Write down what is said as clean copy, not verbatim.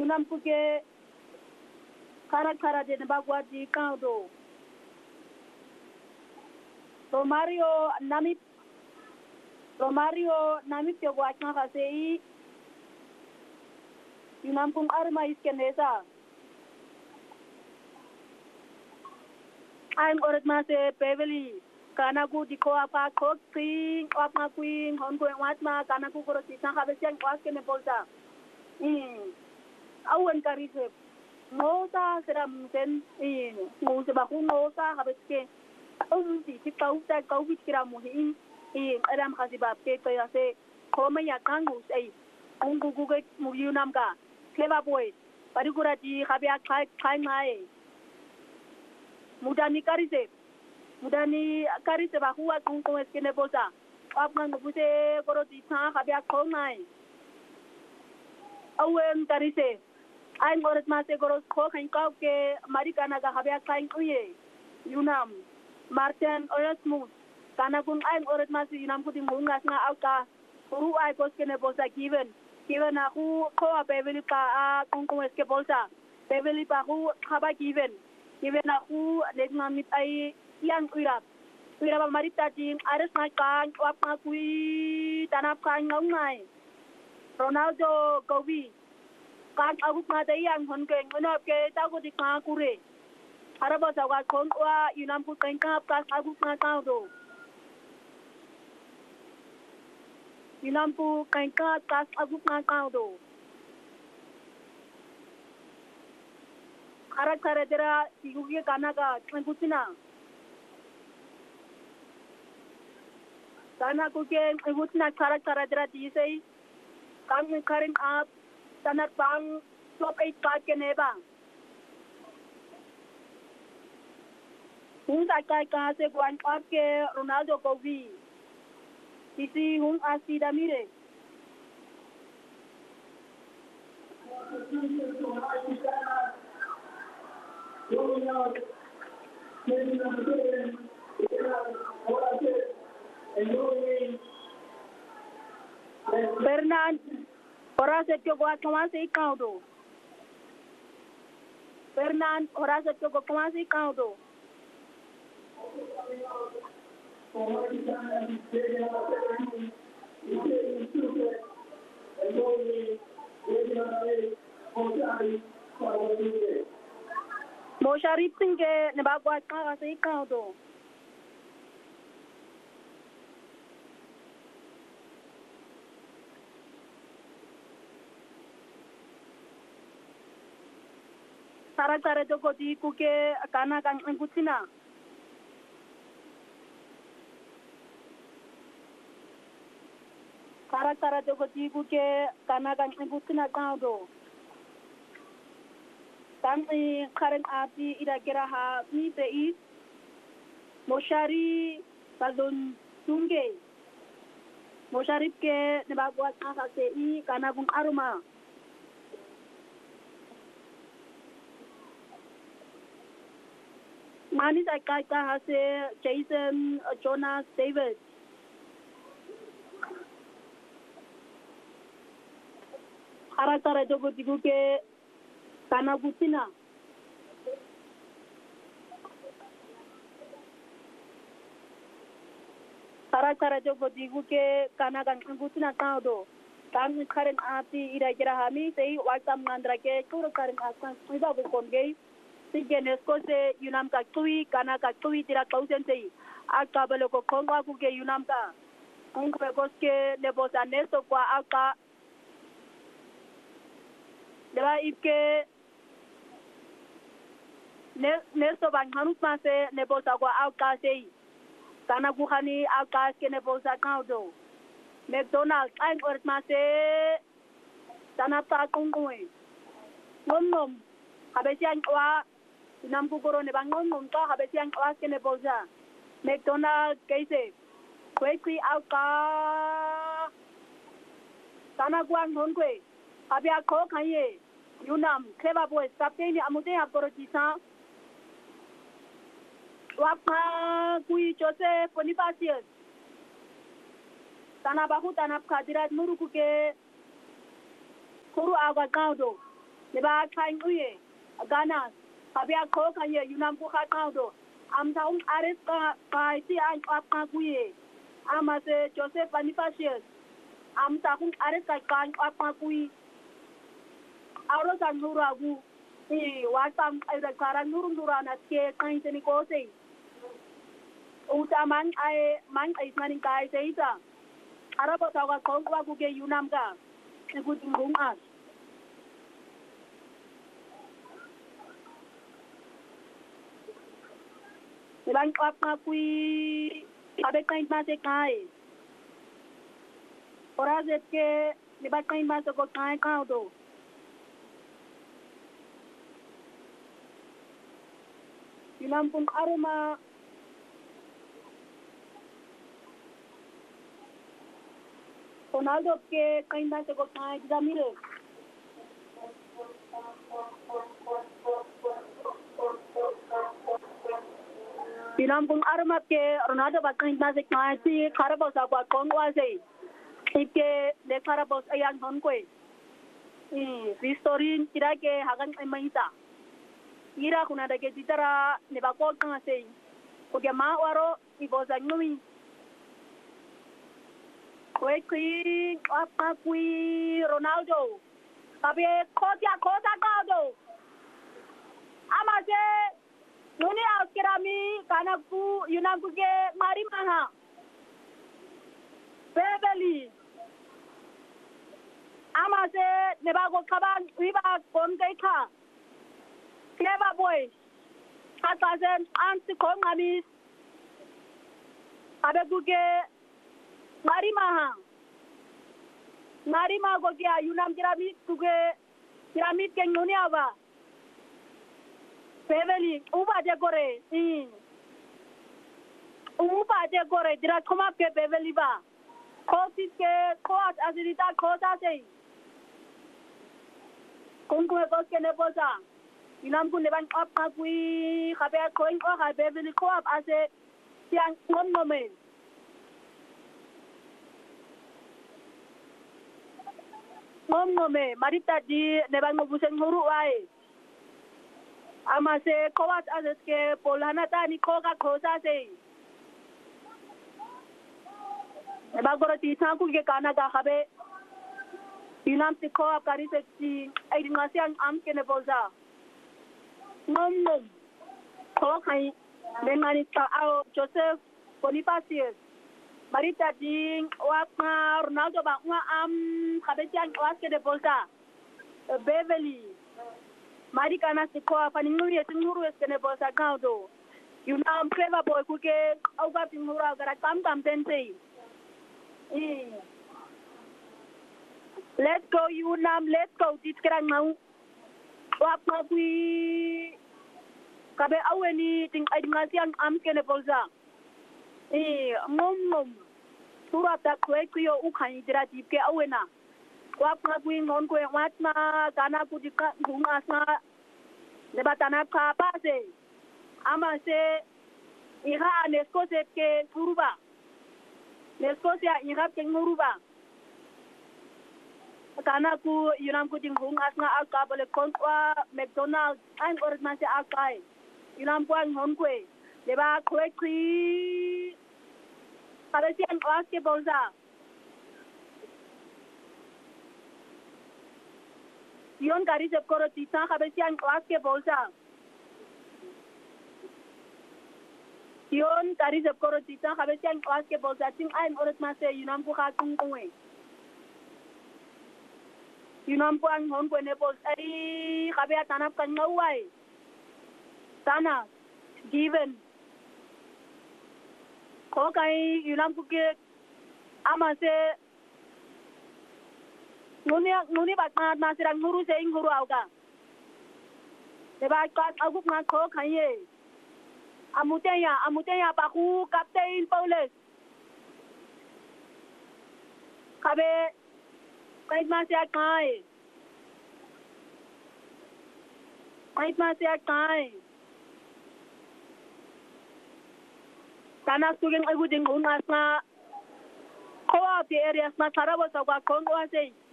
Yunam kuke kara de bagwa di kaudo. Romario nami pyo gwachna kasei Yunam kung arma iskenesa. I'm orat mase peveli kanaku diko apa kok ping apa kuin honko watma kanaku koro tisang kabesian kwaske ne polta. Awan karise Mosa seram sen mo se baku mosa kabeske si kauta kau pikira mo alam kasi bab ke kaya se koma ya kangu sei ang guguge mo Yunam ka kleba boy parigurati kabya kai mai mudani karise baku wa kung eskene bosa apna ngubuse koroti sa kabya komai awen karise ay orat mase goros ko kain kau ke marikana ga habya kain uye Yunam Martin Erasmus kana kun ay orat mase Yunam kuting mungas nga auka puru ay koskene bosa given aku ko peveli pa kung eske bosa peveli pa aku haba given aku legnamit ay yang urap marita ting ares na kan wap nga kui tanap kan ngai Ronaldo Gobi kan abuk mata yang honken menop ke tahu di kure harap sahaja kon wa Yunam ku kengkap kas abuk mata do Yunam ku kengkap kas abuk mata do kara dera iguge kanaga kutina kana ku ke kutina kara dera disei kan karen up tanat bang top 8 card ke neba hung kai ka se gwan up ke Ronaldo Kovi isi hung asi damire Bernard Ora se kyo gwa kamase ikaudo. Fernand ora se kyo kamase ikaudo. Mo Sharif Singh ke ne bagwa kamase ikaudo. Sara to koti kuke kana kan kutina Sara to koti kuke kana kan kutina kaudo Tanti karen ati ida kira ha ni tei Moshari salon tunge Moshari ke ne bagwa kamase I kana bung aruma Manis ay hase Jason Jonas David. Haratara jogo digu ke kana gutina. Haratara jogo digu ke kana kan gutina kaudo. Kami karen ati ira kira hami sei wakam ngandra ke kuro karen asan iba bu kongei. Sigenes ko se Yunam ka tui kana ka tui tira kausen sei aka belo ko kongwa ku ke Yunam ka kung pe koske lebosa nesto kwa aka deba ipke nesto bang hanut mase lebosa kwa aka sei kana ku hani aka ke lebosa kaudo McDonald's ang ort mase tanapa kungwe nom kabesian kwa Yunam ku koro ne bangon nunca habesian kelas ke ne bolsa McDonald kaise kui auka sana guang hon kwe abia ko khaye Yunam kheba boy kapten ni amude aporo tisa wapa kui Joseph Bonifacius sana bahu tanap khadirat muruku ke kuru agwa kaudo le ba trying uye Ghana abia ko kanye yunam ku khatado am taung ares ka ti an apa kuye ama se Joseph Bonifacius am taung ares ka kan apa kuyi aro san nuragu wasam ay karan nurundurana ke kan teni ko sei utaman ay man ay maning kai seita arabo tawa ko wa ku ke yunam ka ngudung as Ilang apa kui abe kain ma se kai. Ora zet ke liba kain ma se ko kai ka do. Ilang pun aroma Ronaldo ke kain ma se ko kai jamire. Ilang pun aroma ke Ronaldo ba kain ma se kai ti karabo sa kwa kongwa se. Ike de karabo ayan hon ko. Historin kira ke hagan maita. Ira kuna da ke titara ne ba ko kan se. Ko ke ma waro iboza ngumi. Kwe kui apa kui Ronaldo. Tapi kota kado. Ama se nuni askirami kana ku yunam ku ke mari maha. Beverly. Ama se ne ba ko kaban wiba kon kai ka. Clever boy. Kata se anti kon ngamis. Abe ku ke mari maha. Mari maha ko kia yunam kirami ku ke kirami ke nuni aba. Beverly, uba de gore. Uba de gore. Dira koma ke Beverly ba. Kosis ke koas asirita kosa sei. Kungku kos ke neposa. Inam ku neban apa kui kabe koin ko ka Beverly ko ap ase siang ngomome. Ngomome marita di neban ngobusen huru wae. Ama se kowas ases ke polana tani koka kosa se. Eba gora ti sanku ke kana ga habe. Inam ti ko akari se ti ai ngasi am ke ne boza. Nom. Ko kai menani ta ao Joseph Bonifacius. Marita ding wa Ronaldo ba wa am habe ti an was ke de boza. Beverly Mari kana siko apa ninguri singuru eskene bosa kaudo. Yunam clever boy kuke au ga pingura gara kam tense. Let's go Yunam, let's go ditkerang mau. Wapa kui kabe aweni ting ngasiang am kene bosa. Mom. Surata kwe kuyo ukan idira dipke awena. Wapa kui ngon kwe watma kana kudika ngasa debatana ka pase ama se ira nesko se ke turuba nesko se ira ke nguruba kana ku yunam ku jingung asna aka bole kontwa McDonald's an orma se akai yunam ku ngon kwe deba kwe kri parasi an aske bolza Yon gari se koro tita kabesian kelas ke bolsa. Yon gari se koro tita kabesian kelas ke bolsa. Ting ain orat masih yunam ku kakung kue. Yunam ku ang hon kue ne bolsa. Ay kabea tanap kan ngawai. Tanah given. Ko kai yunam ku ke ama se Nuni bakmat masirang guru seing guru auga. Debat aku ngako kanye. Amutenya paku Kapten Paulus. Kabe kait masih kai. Tanah sugeng aku jenggung asna. Koa di area asna sarabo sawa kongo asai.